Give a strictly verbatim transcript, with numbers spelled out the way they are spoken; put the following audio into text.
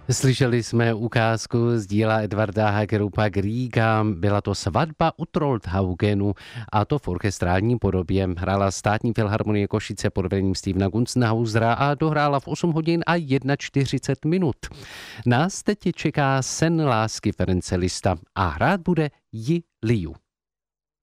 Slyšeli jsme ukázku z díla Edvarda Hagerupa Griega. Byla to Svatba u Troldhaugenu a to v orchestrální podobě. Hrála Státní filharmonie Košice pod vedením Stevena Gunzenhausera a dohrála v osm hodin a čtyřicet jedna minut. Nás teď čeká Sen lásky Ference Liszta a hrát bude Ji Liu.